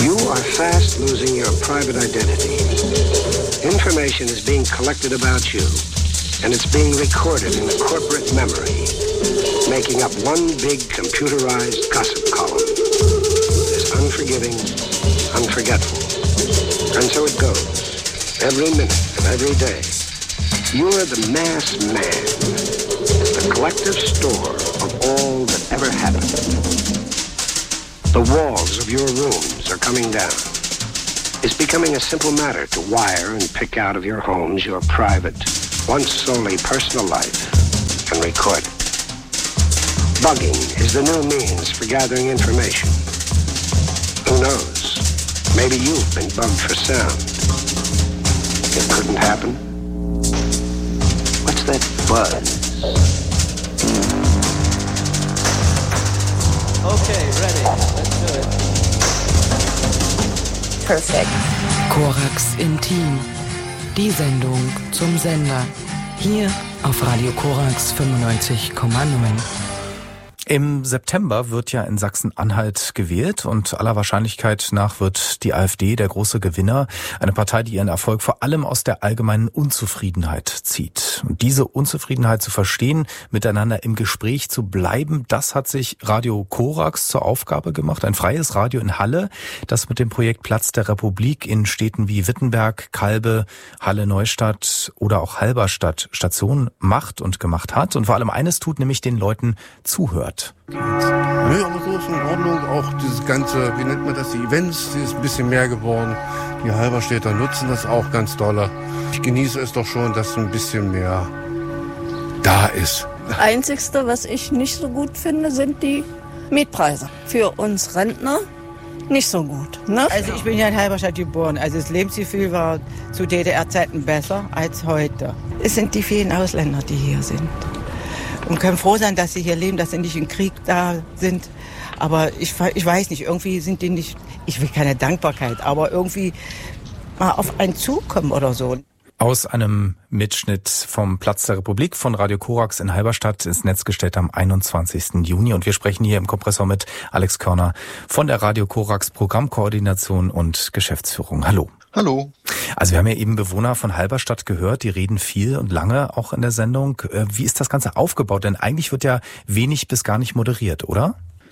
You are fast losing your private identity. Information is being collected about you, and it's being recorded in a corporate memory, making up one big computerized gossip column. It's unforgiving, unforgetful. And so it goes, every minute of every day. You're the mass man, the collective store of all that ever happened. The walls of your rooms are coming down. It's becoming a simple matter to wire and pick out of your homes your private, once solely personal life and record it. Bugging is the new means for gathering information. Who knows? Maybe you've been bugged for sound. It couldn't happen. What's that buzz? Okay, ready. Let's do it. Perfekt. Korax Intim. Die Sendung zum Sender. Hier auf Radio Korax 95,9. Im September wird ja in Sachsen-Anhalt gewählt und aller Wahrscheinlichkeit nach wird die AfD der große Gewinner. Eine Partei, die ihren Erfolg vor allem aus der allgemeinen Unzufriedenheit zieht. Und diese Unzufriedenheit zu verstehen, miteinander im Gespräch zu bleiben, das hat sich Radio Korax zur Aufgabe gemacht. Ein freies Radio in Halle, das mit dem Projekt Platz der Republik in Städten wie Wittenberg, Kalbe, Halle-Neustadt oder auch Halberstadt Station macht und gemacht hat. Und vor allem eines tut, nämlich den Leuten zuhört. Nö, aber so ist in Ordnung. Auch dieses ganze, wie nennt man das, die Events, die ist ein bisschen mehr geworden. Die Halberstädter nutzen das auch ganz doll. Ich genieße es doch schon, dass ein bisschen mehr da ist. Das Einzigste, was ich nicht so gut finde, sind die Mietpreise. Für uns Rentner nicht so gut. Ne? Also ich bin ja in Halberstadt geboren. Also das Lebensgefühl war zu DDR-Zeiten besser als heute. Es sind die vielen Ausländer, die hier sind. Und können froh sein, dass sie hier leben, dass sie nicht im Krieg da sind. Aber ich weiß nicht, irgendwie sind die nicht, ich will keine Dankbarkeit, aber irgendwie mal auf einen zukommen oder so. Aus einem Mitschnitt vom Platz der Republik von Radio Korax in Halberstadt ins Netz gestellt am 21. Juni. Und wir sprechen hier im Kompressor mit Alex Körner von der Radio Korax Programmkoordination und Geschäftsführung. Hallo. Hallo. Also wir haben ja eben Bewohner von Halberstadt gehört, die reden viel und lange auch in der Sendung. Wie ist das Ganze aufgebaut? Denn eigentlich wird ja wenig bis gar nicht moderiert, oder?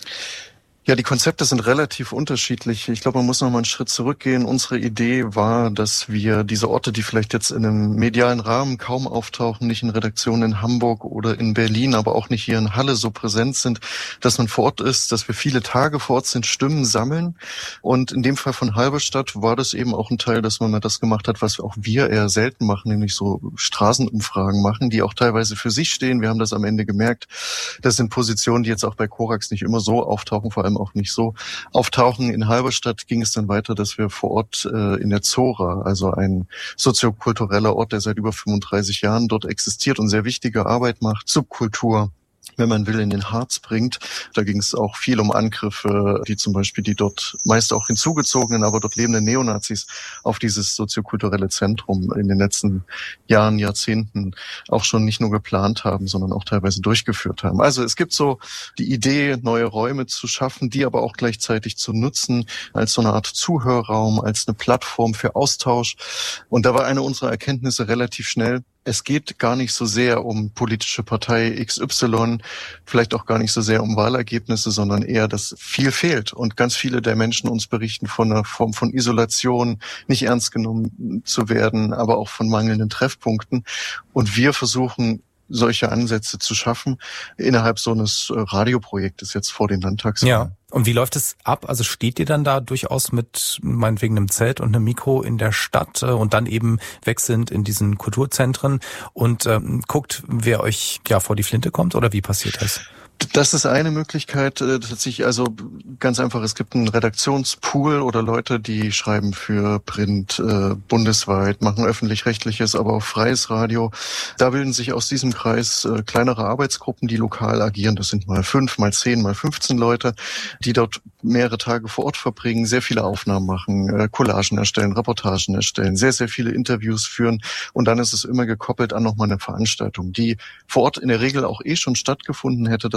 Ja, die Konzepte sind relativ unterschiedlich. Ich glaube, man muss noch mal einen Schritt zurückgehen. Unsere Idee war, dass wir diese Orte, die vielleicht jetzt in einem medialen Rahmen kaum auftauchen, nicht in Redaktionen in Hamburg oder in Berlin, aber auch nicht hier in Halle so präsent sind, dass man vor Ort ist, dass wir viele Tage vor Ort sind, Stimmen sammeln. Und in dem Fall von Halberstadt war das eben auch ein Teil, dass man mal das gemacht hat, was auch wir eher selten machen, nämlich so Straßenumfragen machen, die auch teilweise für sich stehen. Wir haben das am Ende gemerkt. Das sind Positionen, die jetzt auch bei Korax nicht immer so auftauchen, vor allem auch nicht so auftauchen. In Halberstadt ging es dann weiter, dass wir vor Ort in der Zora, also ein soziokultureller Ort, der seit über 35 Jahren dort existiert und sehr wichtige Arbeit macht, Subkultur, wenn man will, in den Harz bringt. Da ging es auch viel um Angriffe, die zum Beispiel die dort meist auch hinzugezogenen, aber dort lebenden Neonazis auf dieses soziokulturelle Zentrum in den letzten Jahren, Jahrzehnten auch schon nicht nur geplant haben, sondern auch teilweise durchgeführt haben. Also es gibt so die Idee, neue Räume zu schaffen, die aber auch gleichzeitig zu nutzen als so eine Art Zuhörraum, als eine Plattform für Austausch. Und da war eine unserer Erkenntnisse relativ schnell: Es geht gar nicht so sehr um politische Partei XY, vielleicht auch gar nicht so sehr um Wahlergebnisse, sondern eher, dass viel fehlt. Und ganz viele der Menschen uns berichten von einer Form von Isolation, nicht ernst genommen zu werden, aber auch von mangelnden Treffpunkten. Und wir versuchen, solche Ansätze zu schaffen innerhalb so eines Radioprojektes jetzt vor den Landtagswahlen. Ja. Und wie läuft es ab? Also steht ihr dann da durchaus mit meinetwegen einem Zelt und einem Mikro in der Stadt und dann eben wechselnd in diesen Kulturzentren und guckt, wer euch ja vor die Flinte kommt, oder wie passiert das? Das ist eine Möglichkeit, tatsächlich, also ganz einfach, es gibt einen Redaktionspool oder Leute, die schreiben für Print bundesweit, machen öffentlich-rechtliches, aber auch freies Radio. Da bilden sich aus diesem Kreis kleinere Arbeitsgruppen, die lokal agieren. Das sind mal 5, mal 10, mal 15 Leute, die dort mehrere Tage vor Ort verbringen, sehr viele Aufnahmen machen, Collagen erstellen, Reportagen erstellen, sehr, sehr viele Interviews führen. Und dann ist es immer gekoppelt an nochmal eine Veranstaltung, die vor Ort in der Regel auch schon stattgefunden hätte. Das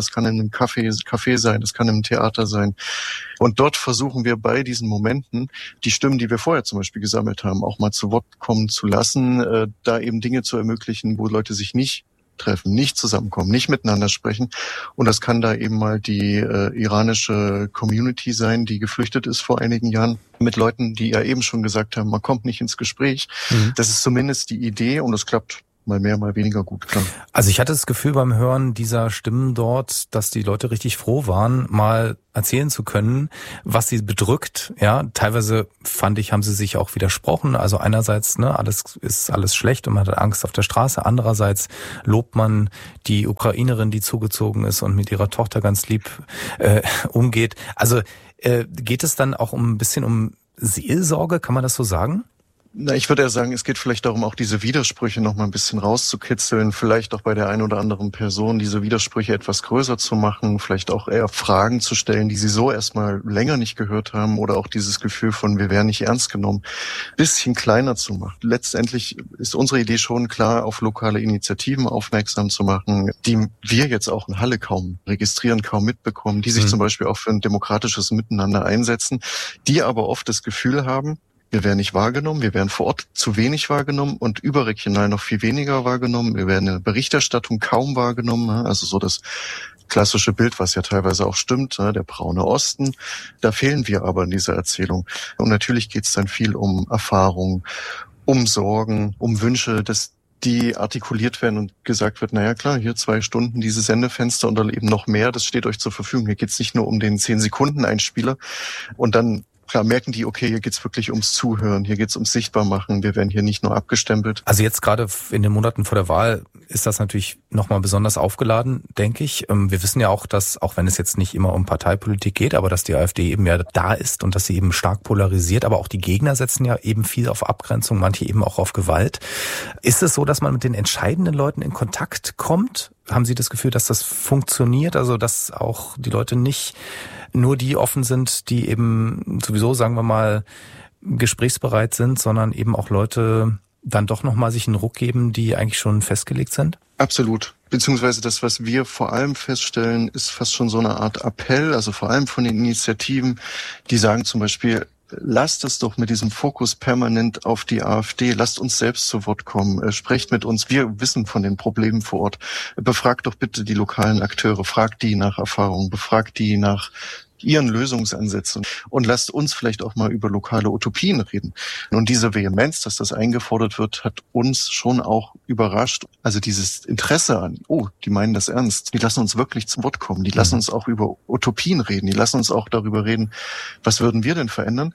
das kann in einem Café sein, das kann im Theater sein. Und dort versuchen wir bei diesen Momenten, die Stimmen, die wir vorher zum Beispiel gesammelt haben, auch mal zu Wort kommen zu lassen, da eben Dinge zu ermöglichen, wo Leute sich nicht treffen, nicht zusammenkommen, nicht miteinander sprechen. Und das kann da eben mal die iranische Community sein, die geflüchtet ist vor einigen Jahren, mit Leuten, die ja eben schon gesagt haben, man kommt nicht ins Gespräch. Das ist zumindest die Idee und es klappt mal mehr, mal weniger gut, klar. Also ich hatte das Gefühl beim Hören dieser Stimmen dort, dass die Leute richtig froh waren, mal erzählen zu können, was sie bedrückt. Ja, teilweise fand ich, haben sie sich auch widersprochen. Also einerseits, alles schlecht und man hat Angst auf der Straße. Andererseits lobt man die Ukrainerin, die zugezogen ist und mit ihrer Tochter ganz lieb umgeht. Also geht es dann auch ein bisschen um Seelsorge, kann man das so sagen? Na, ich würde eher sagen, es geht vielleicht darum, auch diese Widersprüche noch mal ein bisschen rauszukitzeln, vielleicht auch bei der einen oder anderen Person diese Widersprüche etwas größer zu machen, vielleicht auch eher Fragen zu stellen, die sie so erstmal länger nicht gehört haben oder auch dieses Gefühl von, wir werden nicht ernst genommen, bisschen kleiner zu machen. Letztendlich ist unsere Idee schon klar, auf lokale Initiativen aufmerksam zu machen, die wir jetzt auch in Halle kaum registrieren, kaum mitbekommen, die sich zum Beispiel auch für ein demokratisches Miteinander einsetzen, die aber oft das Gefühl haben, wir werden nicht wahrgenommen, wir werden vor Ort zu wenig wahrgenommen und überregional noch viel weniger wahrgenommen. Wir werden in der Berichterstattung kaum wahrgenommen, also so das klassische Bild, was ja teilweise auch stimmt, der braune Osten. Da fehlen wir aber in dieser Erzählung. Und natürlich geht es dann viel um Erfahrung, um Sorgen, um Wünsche, dass die artikuliert werden und gesagt wird, naja klar, hier 2 Stunden diese Sendefenster und dann eben noch mehr, das steht euch zur Verfügung. Hier geht es nicht nur um den 10-Sekunden-Einspieler und dann klar merken die, okay, hier geht's wirklich ums Zuhören, hier geht's ums Sichtbarmachen, wir werden hier nicht nur abgestempelt. Also jetzt gerade in den Monaten vor der Wahl ist das natürlich nochmal besonders aufgeladen, denke ich. Wir wissen ja auch, dass, auch wenn es jetzt nicht immer um Parteipolitik geht, aber dass die AfD eben ja da ist und dass sie eben stark polarisiert, aber auch die Gegner setzen ja eben viel auf Abgrenzung, manche eben auch auf Gewalt. Ist es so, dass man mit den entscheidenden Leuten in Kontakt kommt? Haben Sie das Gefühl, dass das funktioniert? Also dass auch die Leute nicht nur die offen sind, die eben sowieso, sagen wir mal, gesprächsbereit sind, sondern eben auch Leute dann doch nochmal sich einen Ruck geben, die eigentlich schon festgelegt sind? Absolut. Beziehungsweise das, was wir vor allem feststellen, ist fast schon so eine Art Appell, also vor allem von den Initiativen, die sagen zum Beispiel, lasst es doch mit diesem Fokus permanent auf die AfD. Lasst uns selbst zu Wort kommen. Sprecht mit uns. Wir wissen von den Problemen vor Ort. Befragt doch bitte die lokalen Akteure. Fragt die nach Erfahrung. Befragt die nach ihren Lösungsansätzen und lasst uns vielleicht auch mal über lokale Utopien reden. Und diese Vehemenz, dass das eingefordert wird, hat uns schon auch überrascht. Also dieses Interesse an, die meinen das ernst, die lassen uns wirklich zu Wort kommen, die lassen uns auch über Utopien reden, die lassen uns auch darüber reden, was würden wir denn verändern?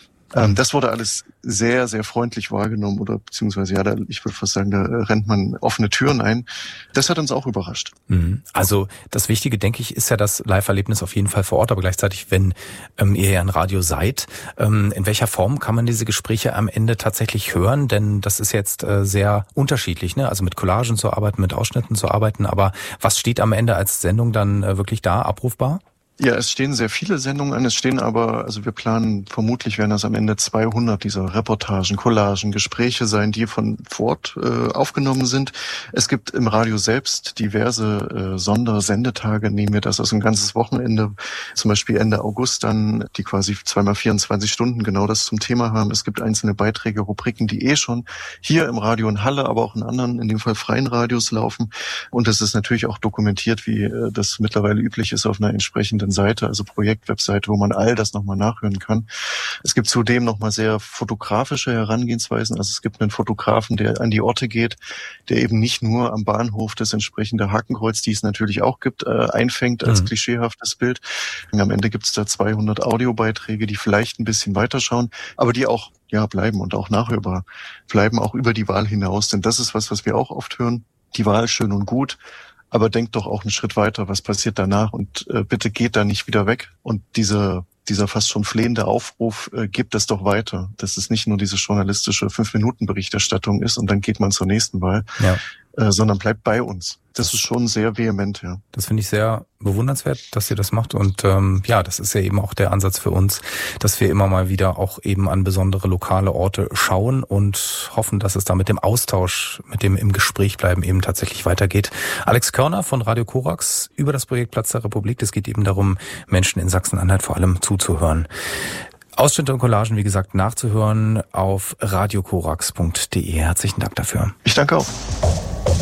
Das wurde alles sehr, sehr freundlich wahrgenommen oder beziehungsweise, ich würde fast sagen, da rennt man offene Türen ein. Das hat uns auch überrascht. Also das Wichtige, denke ich, ist ja das Live-Erlebnis auf jeden Fall vor Ort, aber gleichzeitig, wenn ihr ja ein Radio seid, in welcher Form kann man diese Gespräche am Ende tatsächlich hören? Denn das ist jetzt sehr unterschiedlich, ne? Also mit Collagen zu arbeiten, mit Ausschnitten zu arbeiten, aber was steht am Ende als Sendung dann wirklich da, abrufbar? Ja, es stehen sehr viele Sendungen an. Es stehen aber, also wir planen, vermutlich werden das am Ende 200 dieser Reportagen, Collagen, Gespräche sein, die von vor Ort aufgenommen sind. Es gibt im Radio selbst diverse Sondersendetage, nehmen wir das also ein ganzes Wochenende, zum Beispiel Ende August dann, die quasi 2x24 Stunden genau das zum Thema haben. Es gibt einzelne Beiträge, Rubriken, die schon hier im Radio in Halle, aber auch in anderen, in dem Fall freien Radios laufen. Und es ist natürlich auch dokumentiert, wie das mittlerweile üblich ist auf einer entsprechenden Seite, also Projektwebseite, wo man all das nochmal nachhören kann. Es gibt zudem nochmal sehr fotografische Herangehensweisen. Also es gibt einen Fotografen, der an die Orte geht, der eben nicht nur am Bahnhof das entsprechende Hakenkreuz, die es natürlich auch gibt, einfängt als klischeehaftes Bild. Und am Ende gibt es da 200 Audiobeiträge, die vielleicht ein bisschen weiterschauen, aber die auch bleiben und auch nachhörbar bleiben, auch über die Wahl hinaus. Denn das ist was wir auch oft hören. Die Wahl schön und gut, aber denkt doch auch einen Schritt weiter, was passiert danach und bitte geht da nicht wieder weg. Und dieser fast schon flehende Aufruf, gibt es doch weiter, dass es nicht nur diese journalistische 5-Minuten-Berichterstattung ist und dann geht man zur nächsten Wahl. Ja. sondern bleibt bei uns. Das ist schon sehr vehement, ja. Das finde ich sehr bewundernswert, dass ihr das macht. Und das ist ja eben auch der Ansatz für uns, dass wir immer mal wieder auch eben an besondere lokale Orte schauen und hoffen, dass es da mit dem Austausch, mit dem im Gespräch bleiben eben tatsächlich weitergeht. Alex Körner von Radio Korax über das Projekt Platz der Republik. Es geht eben darum, Menschen in Sachsen-Anhalt vor allem zuzuhören. Ausschnitte und Collagen, wie gesagt, nachzuhören auf radiokorax.de. Herzlichen Dank dafür. Ich danke auch.